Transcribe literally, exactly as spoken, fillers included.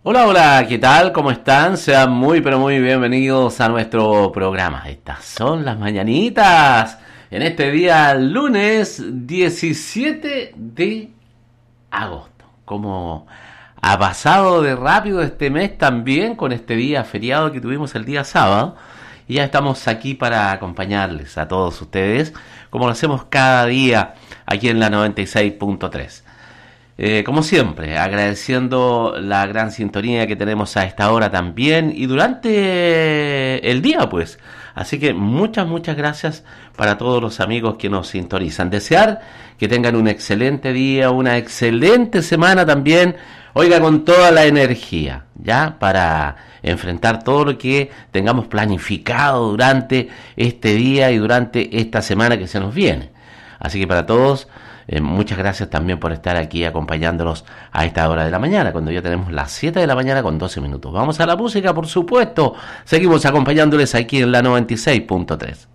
Hola, hola, ¿qué tal? ¿Cómo están? Sean muy, pero muy bienvenidos a nuestro programa. Estas son las mañanitas. En este día, lunes diecisiete de agosto. Como ha pasado de rápido este mes también con este día feriado que tuvimos el día sábado. Y ya estamos aquí para acompañarles a todos ustedes, como lo hacemos cada día aquí en la noventa y seis punto tres. Eh, como siempre, agradeciendo la gran sintonía que tenemos a esta hora también y durante el día, pues. Así que muchas, muchas gracias para todos los amigos que nos sintonizan. Desear que tengan un excelente día, una excelente semana también. Oiga, con toda la energía, ¿ya? Para enfrentar todo lo que tengamos planificado durante este día y durante esta semana que se nos viene. Así que para todos, eh, muchas gracias también por estar aquí acompañándonos a esta hora de la mañana, cuando ya tenemos las siete de la mañana con doce minutos. Vamos a la música, por supuesto. Seguimos acompañándoles aquí en la noventa y seis punto tres.